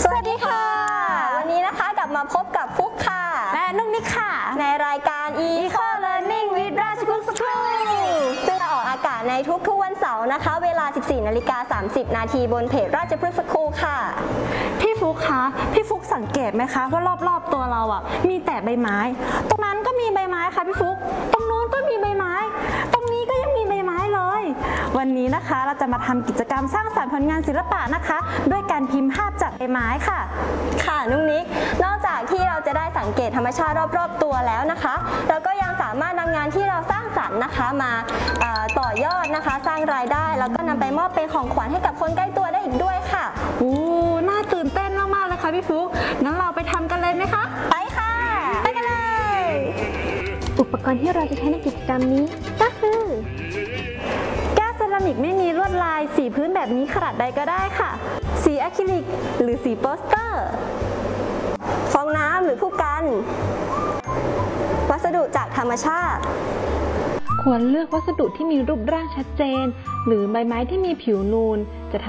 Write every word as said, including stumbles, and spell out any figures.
สวัสดีค่ะวันนี้นะคะกลับมาพบกับฟุกค่ะและนุ่นนิกค่ะในรายการ Eco Learning with ราชพฤกษ์ School ซึ่งจะออกอากาศในทุกๆวันเสาร์นะคะเวลา สิบสี่นาฬิกาสามสิบนาทีบนเพจราชพฤกษ์ School ค่ะพี่ฟุกคะพี่ฟุกสังเกตไหมคะว่ารอบๆตัวเราอ่ะมีแต่ใบไม้ตรงนั้นก็มีใบไม้ค่ะพี่ฟุกตรงนู้นก็มีใบไม้ตรงนี้ก็ยังมีใบไม้เลยวันนี้นะคะเราจะมาทำกิจกรรมสร้างสรรค์ผลงานศิลปะนะคะด้วยการพิมพ์ภาพจากใบไม้ค่ะค่ะนุ้งนิกนอกจากที่เราจะได้สังเกตธรรมชาติรอบๆตัวแล้วนะคะเราก็ยังสามารถนำงานที่เราสร้างสรรค์นะคะมาต่อยอดนะคะสร้างรายได้แล้วก็นำไปมอบเป็นของขวัญให้กับคนใกล้ตัวได้อีกด้วยค่ะโอ้น่าตื่นเต้นมากๆเลยค่ะพี่ฟุกงั้นเราไปทำกันเลยไหมคะไปค่ะไปกันเลยอุปกรณ์ที่เราจะใช้ในกิจกรรมนี้ก็คือแก้วเซรามิกไม่มีลวดลายสีพื้นแบบนี้ขนาดใดก็ได้ค่ะสีอะคริลิกหรือสีโปสเตอร์ฟองน้ำหรือผู้กันวัสดุจากธรรมชาติควรเลือกวัสดุที่มีรูปร่างชัดเจนหรือใบไม้ที่มีผิวนูนจะ